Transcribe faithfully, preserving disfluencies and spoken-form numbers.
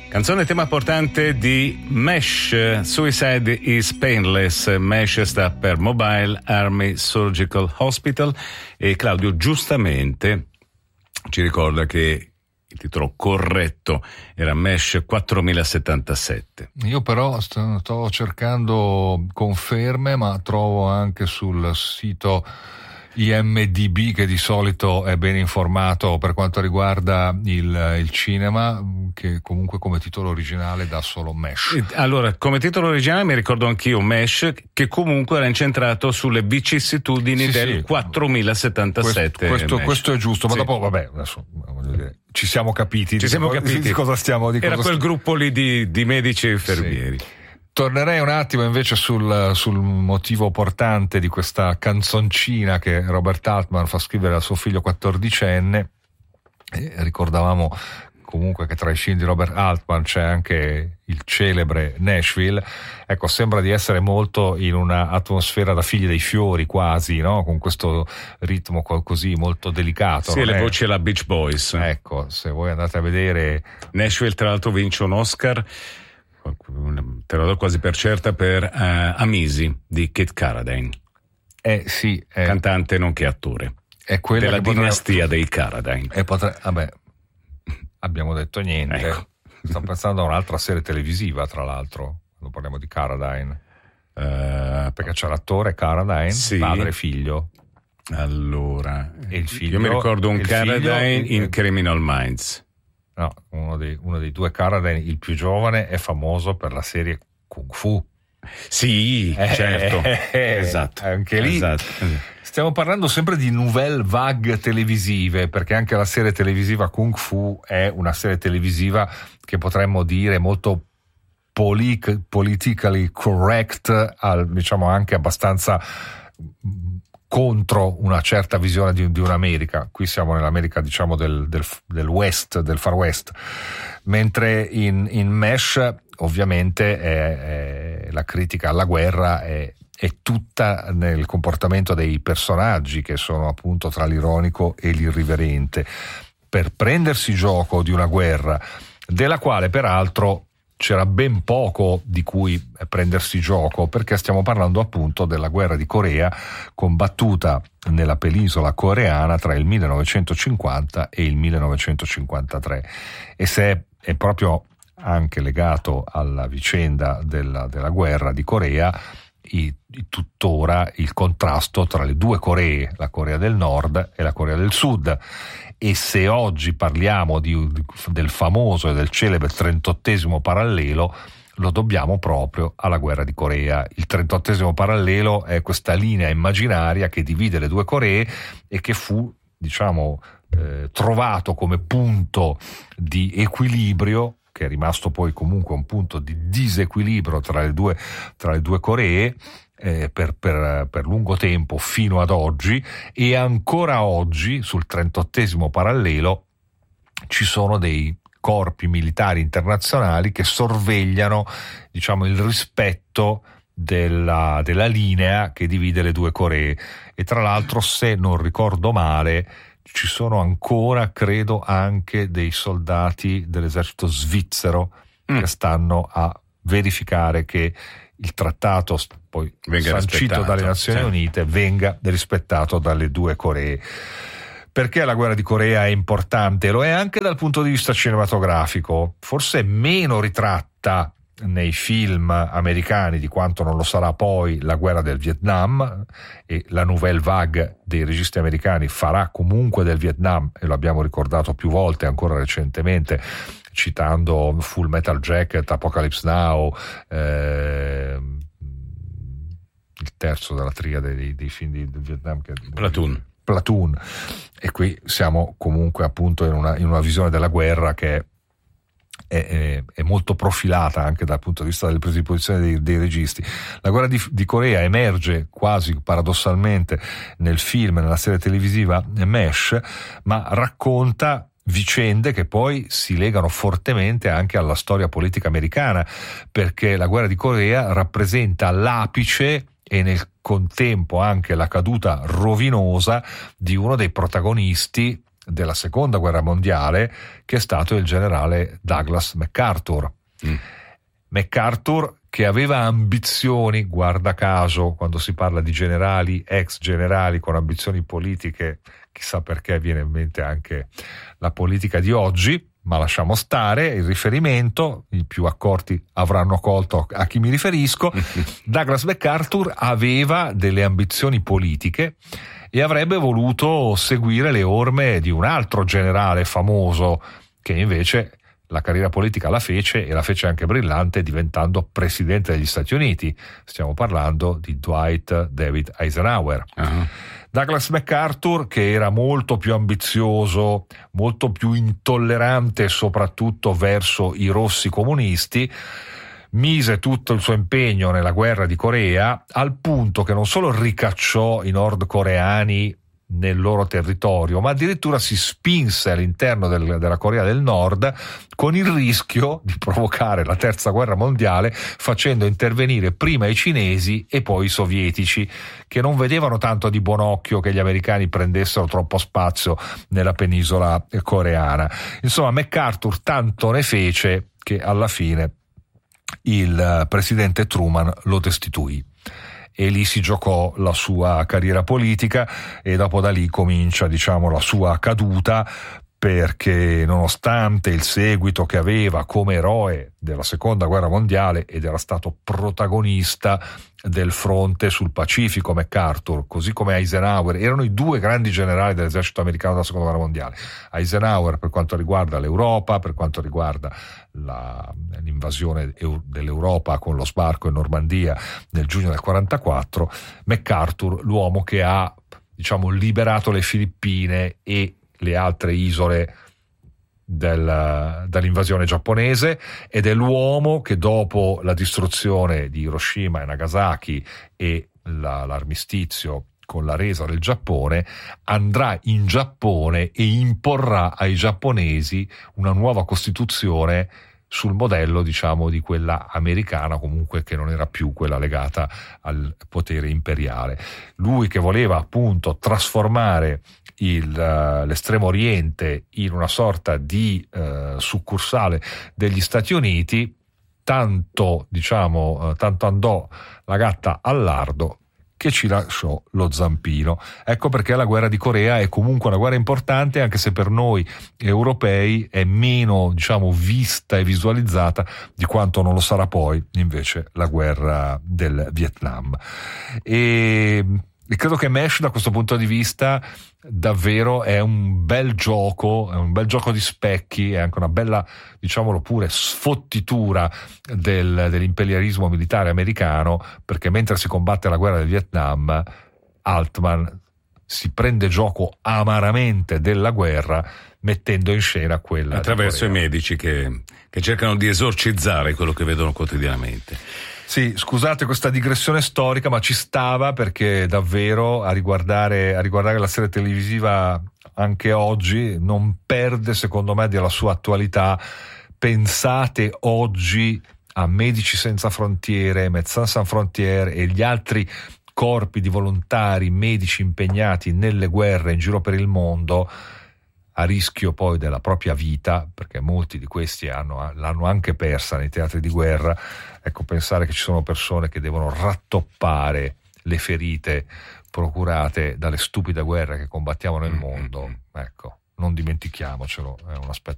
Canzone tema portante di Mesh, Suicide is Painless. Mesh sta per Mobile Army Surgical Hospital e Claudio giustamente ci ricorda che il titolo corretto era Mesh quattromilasettantasette. Io però sto, sto cercando conferme, ma trovo anche sul sito I M D B, che di solito è ben informato per quanto riguarda il, il cinema, che comunque come titolo originale dà solo Mesh. Allora, come titolo originale mi ricordo anch'io Mesh, che comunque era incentrato sulle vicissitudini sì, del sì. quattromilasettantasette. Questo, questo, questo è giusto, ma sì. dopo vabbè, adesso voglio dire, ci siamo capiti. Ci siamo cosa, capiti di cosa stiamo di Era cosa quel st- gruppo lì di, di medici e infermieri. Sì. Tornerei un attimo invece sul, sul motivo portante di questa canzoncina che Robert Altman fa scrivere al suo figlio quattordicenne. E ricordavamo comunque che tra i film di Robert Altman c'è anche il celebre Nashville. Ecco, sembra di essere molto in una atmosfera da figli dei fiori quasi, no? Con questo ritmo così molto delicato. Sì, le è? voci alla Beach Boys. Ecco, se voi andate a vedere Nashville, tra l'altro vince un Oscar, te lo do quasi per certa, per uh, Amisi di Kit Carradine. Eh sì, è, cantante nonché attore. È quella della che dinastia potrei, dei Carradine. E potrei, vabbè, abbiamo detto niente. Ecco. Sto pensando a un'altra serie televisiva, tra l'altro, quando parliamo di Carradine. Uh, perché c'è l'attore Carradine, sì. Padre e figlio. Allora, e il figlio, io mi ricordo un Carradine figlio, in Criminal Minds. No, uno dei, uno dei due Carradine, il più giovane, è famoso per la serie Kung Fu. Sì, eh, certo. Eh, esatto. Anche lì esatto. stiamo parlando sempre di nouvelle vague televisive, perché anche la serie televisiva Kung Fu è una serie televisiva che potremmo dire molto polic- politically correct, al, diciamo anche abbastanza contro una certa visione di, di un'America. Qui siamo nell'America, diciamo, del, del, del West, del Far West, mentre in, in Mesh ovviamente è, è, la critica alla guerra è, è tutta nel comportamento dei personaggi, che sono appunto tra l'ironico e l'irriverente, per prendersi gioco di una guerra della quale peraltro c'era ben poco di cui prendersi gioco, perché stiamo parlando appunto della guerra di Corea combattuta nella penisola coreana tra il millenovecentocinquanta e il millenovecentocinquantatré, e se è proprio anche legato alla vicenda della, della guerra di Corea i, i, tuttora il contrasto tra le due Coree, la Corea del Nord e la Corea del Sud. E se oggi parliamo di, del famoso e del celebre trentottesimo parallelo, lo dobbiamo proprio alla guerra di Corea. Il trentottesimo parallelo è questa linea immaginaria che divide le due Coree e che fu, diciamo, eh, trovato come punto di equilibrio, che è rimasto poi comunque un punto di disequilibrio tra le due, tra le due Coree, Eh, per, per, per lungo tempo fino ad oggi, e ancora oggi sul trentottesimo parallelo ci sono dei corpi militari internazionali che sorvegliano, diciamo, il rispetto della, della linea che divide le due Coree. E tra l'altro, se non ricordo male, ci sono ancora, credo, anche dei soldati dell'esercito svizzero mm. che stanno a verificare che il trattato poi venga sancito dalle Nazioni sì. Unite venga rispettato dalle due Coree. Perché la guerra di Corea è importante? Lo è anche dal punto di vista cinematografico, forse meno ritratta nei film americani di quanto non lo sarà poi la guerra del Vietnam, e la nouvelle vague dei registi americani farà comunque del Vietnam, e lo abbiamo ricordato più volte ancora recentemente, citando Full Metal Jacket, Apocalypse Now, eh, il terzo della triade dei, dei film di, del Vietnam, che Platoon. Platoon. E qui siamo comunque appunto in una, in una visione della guerra che è È, è, è molto profilata anche dal punto di vista delle prese di posizione dei, dei registi. La guerra di, di Corea emerge quasi paradossalmente nel film, nella serie televisiva Mesh, ma racconta vicende che poi si legano fortemente anche alla storia politica americana, perché la guerra di Corea rappresenta l'apice e nel contempo anche la caduta rovinosa di uno dei protagonisti della seconda guerra mondiale, che è stato il generale Douglas MacArthur. Mm. MacArthur, che aveva ambizioni, guarda caso, quando si parla di generali, ex generali con ambizioni politiche, chissà perché viene in mente anche la politica di oggi, ma lasciamo stare il riferimento, i più accorti avranno colto a chi mi riferisco. Douglas MacArthur aveva delle ambizioni politiche e avrebbe voluto seguire le orme di un altro generale famoso, che invece la carriera politica la fece, e la fece anche brillante, diventando presidente degli Stati Uniti. Stiamo parlando di Dwight David Eisenhower. Uh-huh. Douglas MacArthur, che era molto più ambizioso, molto più intollerante soprattutto verso i rossi comunisti, mise tutto il suo impegno nella guerra di Corea, al punto che non solo ricacciò i nordcoreani nel loro territorio, ma addirittura si spinse all'interno del, della Corea del Nord, con il rischio di provocare la terza guerra mondiale, facendo intervenire prima i cinesi e poi i sovietici, che non vedevano tanto di buon occhio che gli americani prendessero troppo spazio nella penisola coreana. Insomma, MacArthur tanto ne fece che alla fine il presidente Truman lo destituì. E lì si giocò la sua carriera politica, e dopo da lì comincia, diciamo, la sua caduta, perché nonostante il seguito che aveva come eroe della seconda guerra mondiale, ed era stato protagonista del fronte sul Pacifico, MacArthur, così come Eisenhower, erano i due grandi generali dell'esercito americano della seconda guerra mondiale. Eisenhower per quanto riguarda l'Europa, per quanto riguarda la, l'invasione dell'Europa con lo sbarco in Normandia nel giugno del quarantaquattro, MacArthur, l'uomo che ha, diciamo, liberato le Filippine e le altre isole del, dall'invasione giapponese, ed è l'uomo che dopo la distruzione di Hiroshima e Nagasaki e la, l'armistizio con la resa del Giappone andrà in Giappone e imporrà ai giapponesi una nuova costituzione sul modello, diciamo, di quella americana, comunque che non era più quella legata al potere imperiale. Lui che voleva appunto trasformare il, uh, l'estremo oriente in una sorta di uh, succursale degli Stati Uniti, tanto, diciamo, uh, tanto andò la gatta al lardo che ci lasciò lo zampino. Ecco perché la guerra di Corea è comunque una guerra importante, anche se per noi europei è meno, diciamo, vista e visualizzata di quanto non lo sarà poi invece la guerra del Vietnam. E E credo che Mesh, da questo punto di vista, davvero è un bel gioco, è un bel gioco di specchi, è anche una bella, diciamolo pure, sfottitura del, dell'imperialismo militare americano, perché mentre si combatte la guerra del Vietnam, Altman si prende gioco amaramente della guerra, mettendo in scena quella attraverso i medici che, che cercano di esorcizzare quello che vedono quotidianamente. Sì, scusate questa digressione storica, ma ci stava, perché davvero a riguardare, a riguardare la serie televisiva anche oggi non perde, secondo me, della sua attualità. Pensate oggi a Medici Senza Frontiere, Médecins Sans Frontières e gli altri corpi di volontari medici impegnati nelle guerre in giro per il mondo, a rischio poi della propria vita, perché molti di questi hanno, l'hanno anche persa nei teatri di guerra. Ecco, pensare che ci sono persone che devono rattoppare le ferite procurate dalle stupide guerre che combattiamo nel mondo, ecco, non dimentichiamocelo, è un aspetto